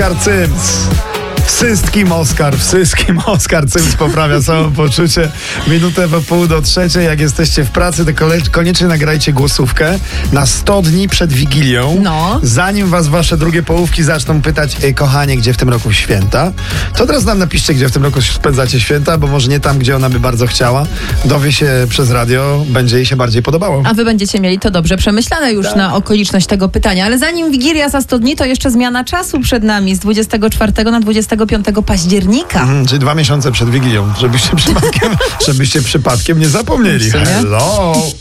Oskar Cyms. Wszystkim Oskar Cyms poprawia samopoczucie. Minutę po pół do trzeciej. Jak jesteście w pracy, to koniecznie nagrajcie głosówkę na 100 dni przed Wigilią. No. Zanim was wasze drugie połówki zaczną pytać, kochanie, gdzie w tym roku święta? To teraz nam napiszcie, gdzie w tym roku spędzacie święta, bo może nie tam, gdzie ona by bardzo chciała. Dowie się przez radio, będzie jej się bardziej podobało. A wy będziecie mieli to dobrze przemyślane już na okoliczność tego pytania. Ale zanim Wigilia za 100 dni, to jeszcze zmiana czasu przed nami z 24 na 25 października. Czyli 2 miesiące przed Wigilią, żebyście przypadkiem nie zapomnieli. Hello!